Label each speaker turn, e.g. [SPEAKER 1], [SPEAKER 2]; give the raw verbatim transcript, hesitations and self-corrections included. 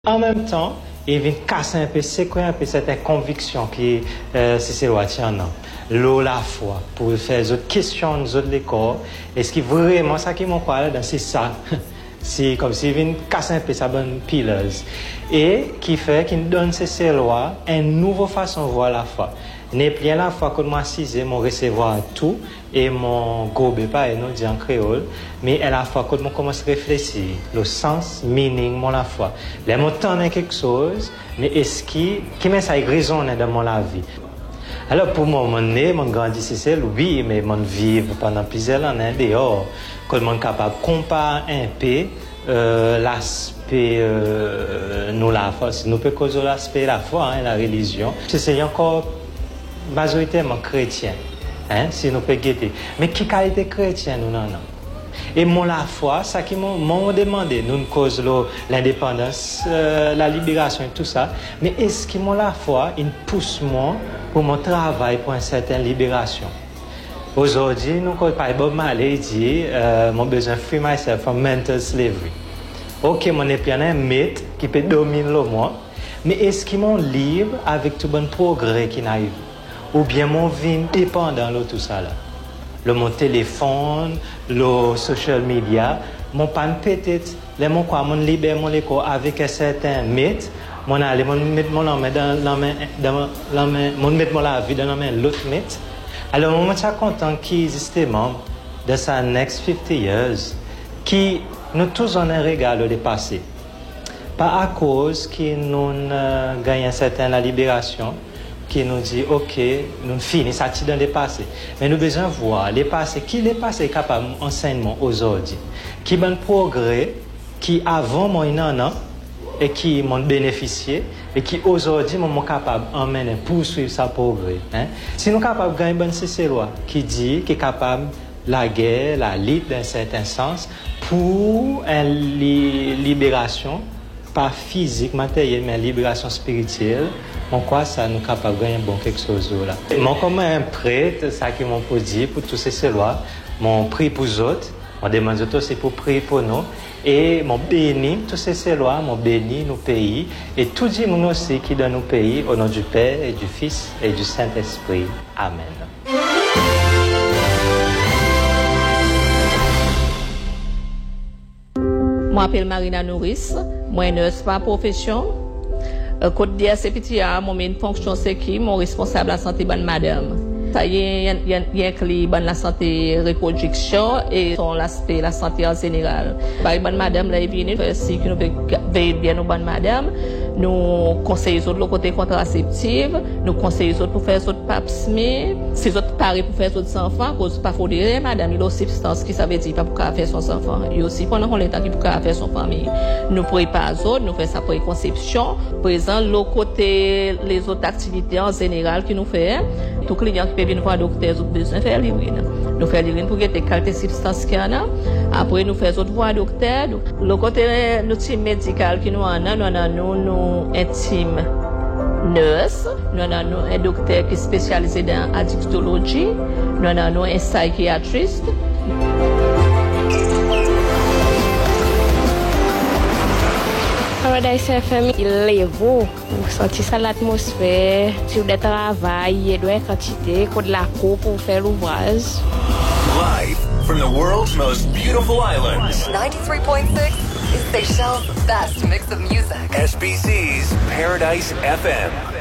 [SPEAKER 1] En même temps, il vient casser un peu, séquer un peu certaines convictions qui euh, c'est le tient l'eau la foi pour faire d'autres questions d'autres les corps. Est-ce que vraiment ça qui m'en parle c'est ça? C'est comme s'il vient casser un peu sa bonne pileuse et qui fait qu'il donne ces lois une nouvelle façon de voir la foi. N'est plus la foi que moi cisé mon recevoir tout et mon gobe pas et non dit en créole mais elle la foi que moi commence à réfléchir le sens meaning mon la foi les mots tendent quelque chose mais est-ce qui qui met ça résonne dans mon la vie. Alors pour moi mon né mon grandi c'est oui mais mon vivre pendant plusieurs années dehors que mon capable comparer un peu euh, l'aspect euh, nous la foi si nous peut causer l'aspect la foi hein, la religion c'est encore majoritairement chrétien, hein, si nous pouvons guetter. Mais qui qualité chrétien nous non non. Et mon la foi, ça qui m'ont demandé, nous cause l'indépendance, euh, la libération et tout ça. Mais est-ce que mon la foi, il pousse moi pour mon travail pour une certaine libération? Aujourd'hui, nous connaissons pas Bob Marley dit, euh, mon besoin free myself from mental slavery. Ok, mon épion un mythe qui peut dominer le moi, mais est-ce qu'il m'ont libre avec tout bon progrès qui n'arrive? Ou bien mon vie dépendant de tout ça là. Le mon téléphone, le social media, mon pan peut-être, les mon quoi, mon libère mon écho avec un certain mythe, mon aller mon mettre mon main dans la main dans la main, mon mettre la vie dans la main l'autre mythe. Alors moi je suis content qui justement de sa next fifty years qui nous tous on un regard le passé. Pas à cause qui nous euh, gagne un certain la libération qui nous dit ok nous finissons ça dans le passé mais nous besoin voir les passés qui les passés capable enseignement aujourd'hui qui bon progrès qui avant moi non non et qui m'ont bénéficié et qui aujourd'hui m'ont capable emmener poursuivre sa progrès hein si nous capable gagner bonne c'est loi qui dit qui est capable la guerre la lutte d'un certain sens pour une li- libération pas physique matérielle mais libération spirituelle. En quoi ça nous capable de gagner bon quelque chose là. Moi comme un prêtre, ça qui m'ont dit pour tous ces lois, mon prie pour les autres, on demande aux aussi pour prier pour nous et mon béni tous ces lois, mon béni nos pays et tout dit nous aussi qui dans nos pays au nom du Père et du Fils et du Saint-Esprit. Amen.
[SPEAKER 2] Je m'appelle Marina Nouris, moi suis nurse par profession. Côte d'Ivoire, c'est petit, mon une fonction c'est qui, mon responsable de la santé bonne madame. Ça y est, il y a il y a que bonne la santé reproduction et son l'aspect la santé en général. Par bonne madame là il vient faire si que nous veiller bien nos bonne madame, nous conseillons autres le côté contraceptif, nous conseillons autres pour faire autres pap smear, c'est autres pareil pour faire autres enfants cause pas faut dire madame il a aussi substance qui ça veut dire pas pour faire son enfant. Et aussi pendant qu'on l'état qui pour faire son famille. Nous préparons autres, nous faisons ça pour conception, présent le côté les autres activités en général qui nous fait tout client qui venir voir docteur ou besoin faire l'urine. Nous faisons l'urine pour quelle qualité substance qu'il y en a. Après nous faisons autre voir docteur. Le côté le team médical qui nous en a, nous avons nous un team nurse, nous avons un docteur qui est spécialisé dans addictologie, nous avons un psychiatriste.
[SPEAKER 3] Paradise F M, il est beau. Vous sentez ça l'atmosphère, sur le travail, il y a de quantité, de la cour pour faire l'ouvrage.
[SPEAKER 4] Live from the world's most beautiful islands.
[SPEAKER 5] ninety-three point six is Seychelles' best mix of music.
[SPEAKER 4] S B C's Paradise F M.